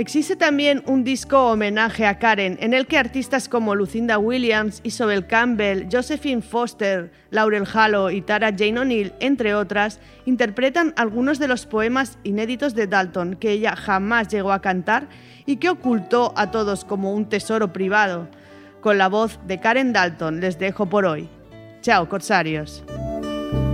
Existe también un disco homenaje a Karen, en el que artistas como Lucinda Williams, Isobel Campbell, Josephine Foster, Laurel Hallow y Tara Jane O'Neill, entre otras, interpretan algunos de los poemas inéditos de Dalton que ella jamás llegó a cantar y que ocultó a todos como un tesoro privado. Con la voz de Karen Dalton les dejo por hoy. Chao, corsarios.